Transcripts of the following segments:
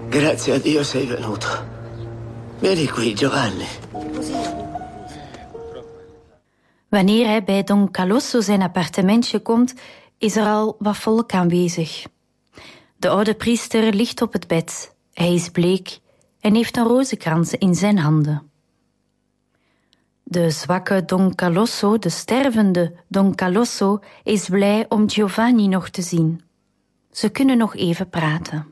Grazie a Dio sei venuto. Vieni qui, Giovanni. Wanneer hij bij Don Calosso zijn appartementje komt, is er al wat volk aanwezig. De oude priester ligt op het bed. Hij is bleek en heeft een rozenkrans in zijn handen. De zwakke Don Calosso, de stervende Don Calosso, is blij om Giovanni nog te zien. Ze kunnen nog even praten.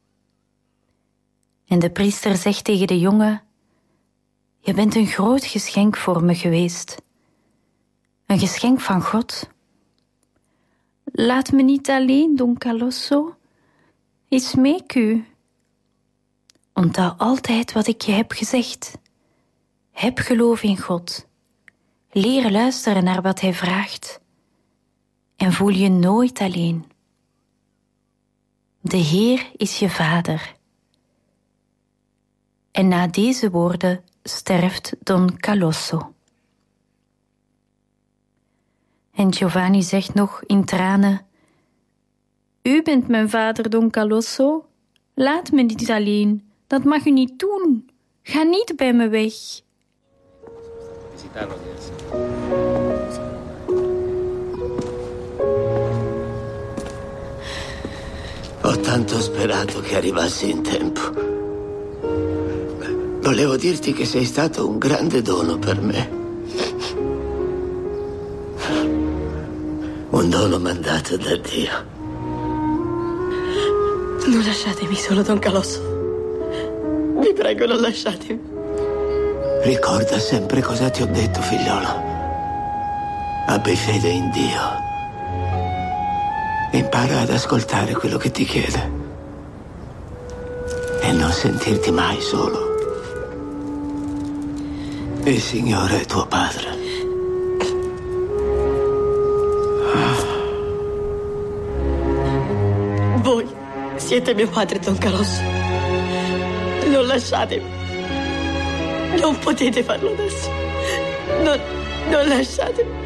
En de priester zegt tegen de jongen: je bent een groot geschenk voor me geweest. Een geschenk van God. Laat me niet alleen, Don Calosso. Ik smeek u. Onthoud altijd wat ik je heb gezegd. Heb geloof in God. Leer luisteren naar wat Hij vraagt. En voel je nooit alleen. De Heer is je Vader. En na deze woorden sterft Don Calosso. En Giovanni zegt nog in tranen: u bent mijn vader, Don Calosso. Laat me niet alleen. Dat mag u niet doen. Ga niet bij me weg. Ho tanto sperato che arrivassi in tempo. Volevo dirti che sei stato un grande dono per me. Un dono mandato da Dio. Non lasciatemi solo, Don Calosso. Vi prego, non lasciatemi. Ricorda sempre cosa ti ho detto, figliolo. Abbi fede in Dio. Impara ad ascoltare quello che ti chiede. E non sentirti mai solo. Il Signore è tuo padre. Voi siete mio padre, Don Calosso. Non lasciatemi. Non potete farlo adesso. Non lasciatemi.